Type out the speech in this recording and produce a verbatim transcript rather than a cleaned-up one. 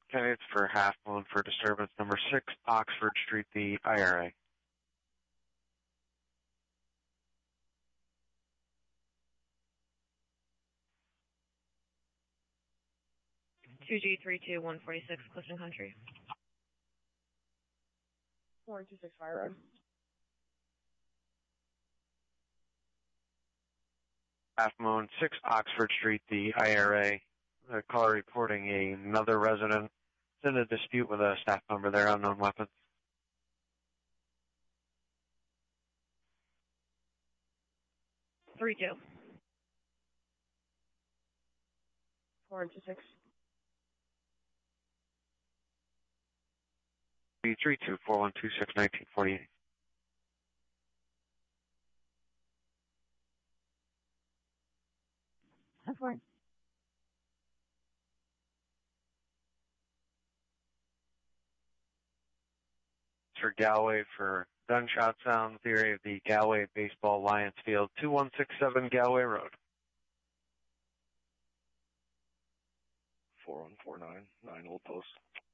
Candidates for Half Moon for disturbance number six, Oxford Street, the I R A. two G three two one forty-six, Clifton Country. four two six Fire Road. Half Moon, six Oxford Street, the I R A. A caller reporting another resident is in a dispute with a staff member there, unknown weapons. three two. four two six. three two four one two six nineteen forty-eight. That's fine. For Galway for gunshot sound theory of the Galway Baseball Lions Field, two one six seven Galway Road. four one four nine, nine Old Post.